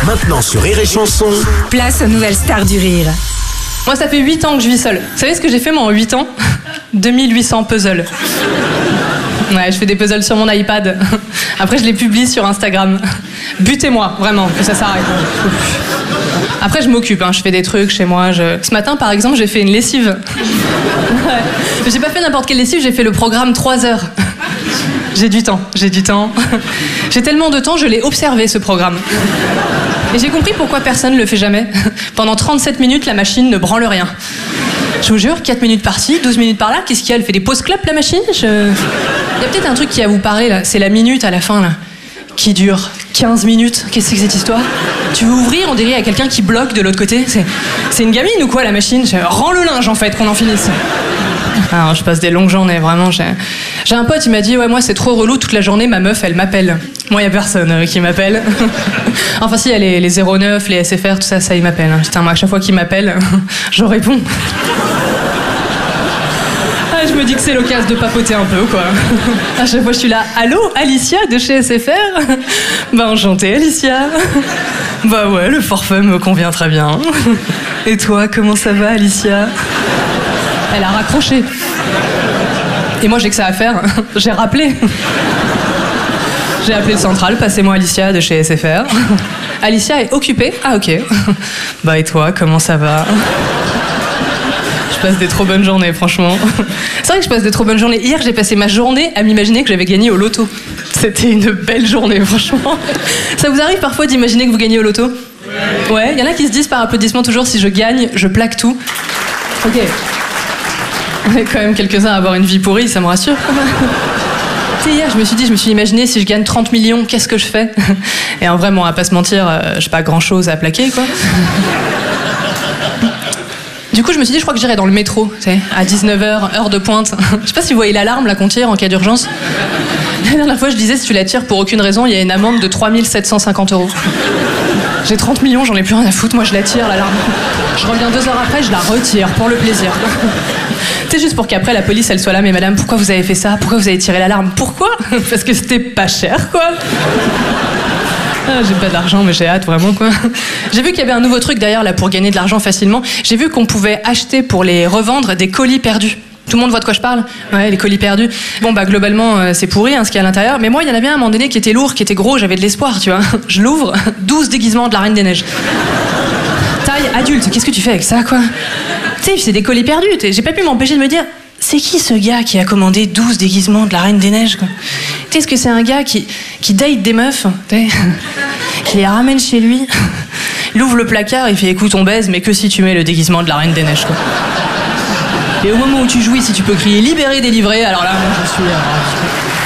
Maintenant sur Rire et Chanson. Place aux nouvelles stars du rire. Moi, ça fait 8 ans que je vis seule. Vous savez ce que j'ai fait, moi, en 8 ans 2800 puzzles. Ouais, je fais des puzzles sur mon iPad. Après, je les publie sur Instagram. Butez-moi, vraiment, que ça s'arrête. Après, je m'occupe, je fais des trucs chez moi. Ce matin, par exemple, j'ai fait une lessive. Ouais. Mais j'ai pas fait n'importe quelle lessive, j'ai fait le programme 3 heures. J'ai du temps. J'ai tellement de temps, je l'ai observé, ce programme. Et j'ai compris pourquoi personne ne le fait jamais. Pendant 37 minutes, la machine ne branle rien. Je vous jure, 4 minutes par-ci, 12 minutes par-là, qu'est-ce qu'il y a? Elle fait des pauses clopes, la machine? Il y a peut-être un truc qui va vous parler, là. C'est la minute à la fin, là, qui dure 15 minutes. Qu'est-ce que c'est que cette histoire? Tu veux ouvrir, on dirait, à quelqu'un qui bloque de l'autre côté. C'est une gamine ou quoi, la machine? Rends le linge, en fait, qu'on en finisse. Alors, je passe des longues journées, vraiment. J'ai un pote, il m'a dit, ouais, moi, c'est trop relou, toute la journée, ma meuf, elle m'appelle. Moi, y a personne qui m'appelle. Enfin, si, il y a les 09, les SFR, tout ça, ils m'appellent. Putain, moi, à chaque fois qu'ils m'appellent, je réponds. Je me dis que c'est l'occasion de papoter un peu, quoi. À chaque fois, je suis là, allô, Alicia de chez SFR? Bah, enchantée, Alicia. Bah ouais, le forfait me convient très bien. Et toi, comment ça va, Alicia? Elle a raccroché. Et moi, j'ai que ça à faire. J'ai rappelé. J'ai appelé le central, passez-moi Alicia de chez SFR. Alicia est occupée? Ah, ok. Bah, et toi, comment ça va? Je passe des trop bonnes journées, franchement. C'est vrai que je passe des trop bonnes journées. Hier, j'ai passé ma journée à m'imaginer que j'avais gagné au loto. C'était une belle journée, franchement. Ça vous arrive parfois d'imaginer que vous gagnez au loto? Ouais, il y en a qui se disent par applaudissement toujours, si je gagne, je plaque tout. Ok. On est quand même quelques-uns à avoir une vie pourrie, ça me rassure. Tu sais, hier, je me suis imaginé, si je gagne 30 millions, qu'est-ce que je fais? Et en vrai, bon, à pas se mentir, j'ai pas grand-chose à plaquer, quoi. Du coup, je me suis dit, je crois que j'irai dans le métro, tu sais, à 19h, heure de pointe. Je sais pas si vous voyez l'alarme, là, qu'on tire en cas d'urgence. La dernière fois, je disais, si tu la tires pour aucune raison, il y a une amende de 3 750 €. J'ai 30 millions, j'en ai plus rien à foutre, moi je la tire, l'alarme. Je reviens 2 heures après, je la retire, pour le plaisir. C'est juste pour qu'après la police, elle soit là, mais madame, pourquoi vous avez fait ça? Pourquoi vous avez tiré l'alarme? Pourquoi? Parce que c'était pas cher, quoi. Ah, j'ai pas d'argent, mais j'ai hâte, vraiment, quoi. J'ai vu qu'il y avait un nouveau truc, d'ailleurs, là, pour gagner de l'argent facilement. J'ai vu qu'on pouvait acheter, pour les revendre, des colis perdus. Tout le monde voit de quoi je parle? Ouais, les colis perdus. Bon, bah, globalement, c'est pourri, ce qu'il y a à l'intérieur. Mais moi, il y en avait un, à un moment donné, qui était lourd, qui était gros, j'avais de l'espoir, tu vois. Je l'ouvre, 12 déguisements de la Reine des Neiges. Taille adulte, qu'est-ce que tu fais avec ça, quoi? Tu sais, c'est des colis perdus. J'ai pas pu m'empêcher de me dire, c'est qui ce gars qui a commandé 12 déguisements de la Reine des Neiges, quoi? Tu sais, est-ce que c'est un gars qui date des meufs, qui les ramène chez lui, il ouvre le placard, il fait, écoute, on baise, mais que si tu mets le déguisement de la Reine des Neiges, quoi. Et au moment où tu jouis, si tu peux crier libéré, délivré, alors là, moi je suis...